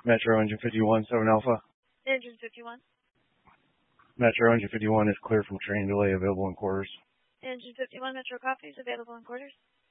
Metro Engine 51, 7 Alpha. Engine 51. Metro Engine 51 is clear from training delay, available in quarters. Engine 51, Metro copies, available in quarters.